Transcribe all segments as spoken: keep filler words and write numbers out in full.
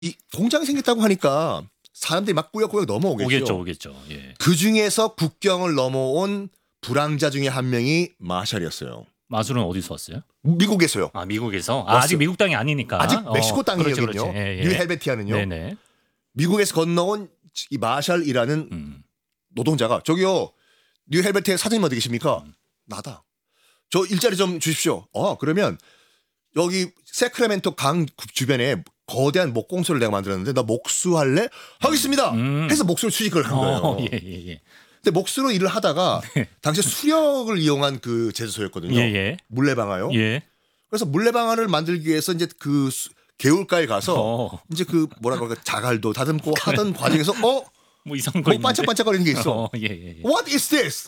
이 공장이 생겼다고 하니까 사람들이 막 꾸역꾸역 넘어오겠죠. 오겠죠, 오겠죠. 예. 그 중에서 국경을 넘어온 불황자 중에 한 명이 마샬이었어요. 마술은 어디서 왔어요? 미국에서요. 아 미국에서? 아, 왔어. 아직 미국 땅이 아니니까. 아직 멕시코 어, 땅이거든요. 그렇지, 그렇지. 예, 예. 뉴 헬베티아는요. 네네. 미국에서 건너온 이 마샬이라는 음. 노동자가 저기요 뉴 헬베티아 사장님 어디 계십니까? 음. 나다. 저 일자리 좀 주십시오. 어 그러면 여기 세크라멘토 강 주변에 거대한 목공소를 내가 만들었는데 나 목수할래? 하겠습니다. 음. 해서 목수로 취직을 한 거예요. 어, 예, 예, 예. 근데 목수로 일을 하다가 당시 수력을 이용한 그 제조소였거든요. 예, 예. 물레방아요. 예. 그래서 물레방아를 만들기 위해서 이제 그 수- 개울가에 가서 어. 이제 그 뭐라 그럴까 자갈도 다듬고 하던 과정에서 어? 뭐 이상한 거 뭐 있는데. 반짝반짝거리는 게 있어. 어, 예, 예, 예. What is this?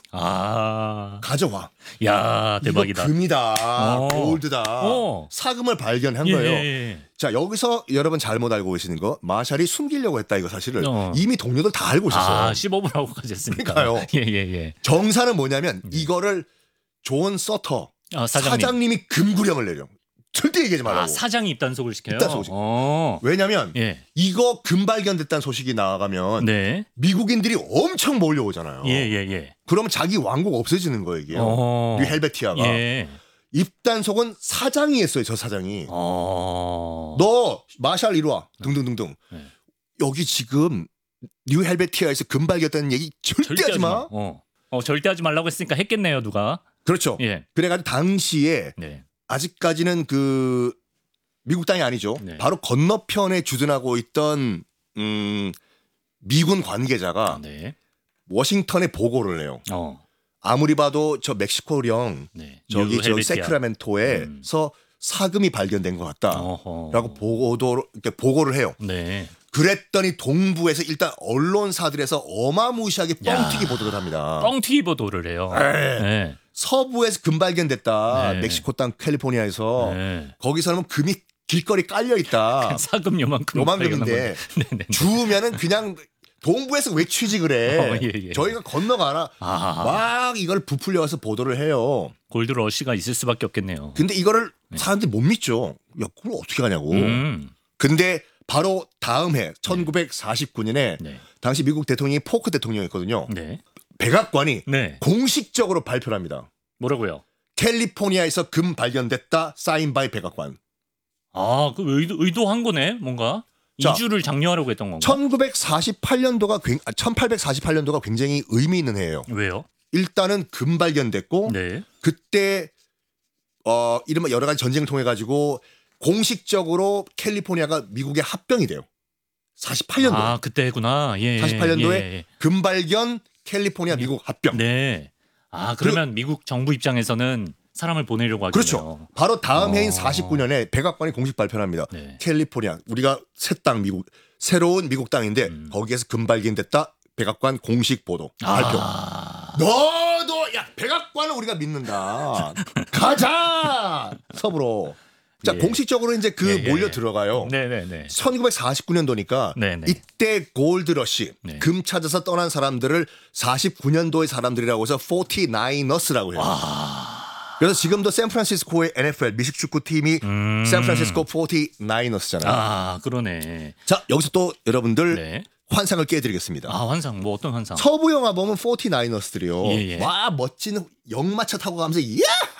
아. 가져와. 야, 대박이다. 이거 금이다. 어. 골드다. 어. 사금을 발견한 예, 거예요. 예, 예. 자 여기서 여러분 잘못 알고 계시는 거 마샬이 숨기려고 했다 이거 사실을 어. 이미 동료들 다 알고 있었어요. 아, 씹어보라고까지 했으니까. 그러니까요. 예, 예, 예. 정사는 뭐냐면 이거를 존 서터 아, 사장님. 사장님이 금구령을 내려. 절대 얘기하지 말라고. 아, 사장이 입단속을 시켜요? 입단속을 시켜요. 어. 왜냐면 예. 이거 금 발견됐다는 소식이 나가면 네. 미국인들이 엄청 몰려오잖아요. 예, 예, 예. 그러면 자기 왕국 없어지는 거예요 이게. 어. 뉴 헬베티아가. 예. 입단속은 사장이 했어요 저 사장이. 어. 너 마샬 이리 와 등등등등. 네. 여기 지금 뉴 헬베티아에서 금 발견됐다는 얘기 절대, 하지 마. 어. 어, 절대 하지 말라고 했으니까 했겠네요, 누가. 그렇죠. 예. 그래가지고 당시에 네. 아직까지는 그 미국 땅이 아니죠. 네. 바로 건너편에 주둔하고 있던 음, 미군 관계자가 네. 워싱턴에 보고를 해요. 어. 아무리 봐도 저 멕시코령 네. 저기 뉴 저 헬베티아. 세크라멘토에서 사금이 발견된 것 같다라고 어허. 보고도 이렇게 보고를 해요. 네. 그랬더니 동부에서 일단 언론사들에서 어마무시하게 뻥튀기 야. 보도를 합니다. 뻥튀기 보도를 해요. 네. 네. 서부에서 금 발견됐다. 네. 멕시코 땅 캘리포니아에서 네. 거기서는 금이 길거리 깔려 있다. 사금 요만큼 요만큼인데 네네. 주우면은 그냥 동부에서 왜 취직을 해? 어, 예, 예. 저희가 건너가라. 아. 막 이걸 부풀려서 보도를 해요. 골드 러시가 있을 수밖에 없겠네요. 근데 이거를 사람들이 못 믿죠. 야, 그걸 어떻게 하냐고. 음. 근데 바로 다음 해 천구백사십구 년에 네. 당시 미국 대통령이 포크 대통령이었거든요. 네. 백악관이 네. 공식적으로 발표를 합니다. 뭐라고요? 캘리포니아에서 금 발견됐다. 사인 바이 백악관. 아, 그 의도 의도한 거네, 뭔가. 자, 이주를 장려하려고 했던 건가? 천구백사십팔 년도가 아, 천팔백사십팔 년도가 굉장히 의미 있는 해예요. 왜요? 일단은 금 발견됐고 네. 그때 어 이른바 여러 가지 전쟁을 통해 가지고 공식적으로 캘리포니아가 미국에 합병이 돼요. 사십팔 년도. 아, 그때구나. 예. 사십팔 년도에 예. 금 발견 캘리포니아 미국 합병. 네. 아, 그러면 미국 정부 입장에서는 사람을 보내려고 하겠네요. 그렇죠. 바로 다음 어. 해인 사십구 년에 백악관이 공식 발표를 합니다. 네. 캘리포니아 우리가 새 땅 미국 새로운 미국 땅인데 음. 거기에서 금 발견됐다. 백악관 공식 보도 발표. 아. 너도 야 백악관을 우리가 믿는다. 가자 서부로. 자 예. 공식적으로 이제 그 예, 예, 몰려 예. 들어가요. 네네네. 천구백사십구 년도니까 네, 네. 이때 골드러시 네. 금 찾아서 떠난 사람들을 사십구 년도의 사람들이라고 해서 포티나이너스라고 해요. 그래서 지금도 샌프란시스코의 엔에프엘 미식축구 팀이 음. 샌프란시스코 포티나이너스잖아요. 아, 그러네. 자 여기서 또 여러분들 네. 환상을 깨드리겠습니다. 아, 환상. 뭐 어떤 환상? 서부 영화 보면 포티나이너스들이요. 예, 예. 와 멋진 역마차 타고 가면서 야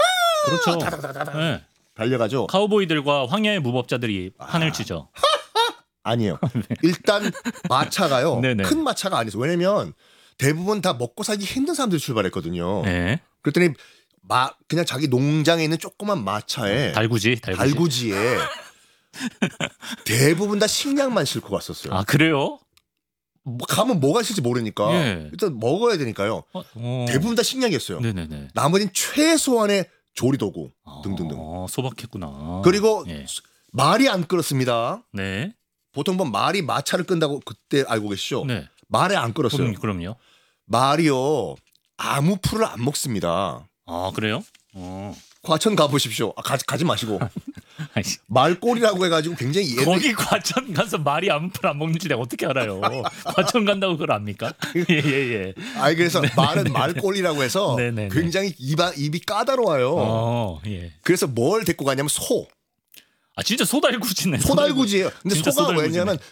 그렇죠. 네. 달려가죠. 카우보이들과 황야의 무법자들이 판을 치죠. 아니에요. 일단 마차가요. 네네. 큰 마차가 아니죠. 왜냐면 대부분 다 먹고 살기 힘든 사람들이 출발했거든요. 네. 그랬더니 마 그냥 자기 농장에 있는 조그만 마차에 달구지, 달구지. 달구지에 대부분 다 식량만 싣고 갔었어요. 아, 그래요? 뭐 가면 뭐가 있을지 모르니까 예. 일단 먹어야 되니까요. 어, 어. 대부분 다 식량이었어요. 네네네. 나머지는 최소한의 조리도구 등등등. 어, 소박했구나. 그리고 예. 말이 안 끌었습니다. 네. 보통 뭐 말이 마차를 끈다고 그때 알고 계시죠? 네. 말에 안 끌었어요. 그럼, 그럼요. 말이요 아무 풀을 안 먹습니다. 아, 그래요? 어. 과천 가보십시오. 아, 가, 가지 마시고 아니, 말꼬리라고 해가지고 굉장히 옛날 거기 과천 가서 말이 아무풀 안 먹는지 내가 어떻게 알아요? 과천 간다고 그걸 압니까? 예예 예. 아니 그래서 말은 말꼬리라고 해서 네네네. 굉장히 입, 입이 까다로워요. 어, 예. 그래서 뭘 데리고 가냐면 소. 아 진짜 소달구지네. 소달구지예요. 근데 진짜 소가 소달구지네. 왜냐면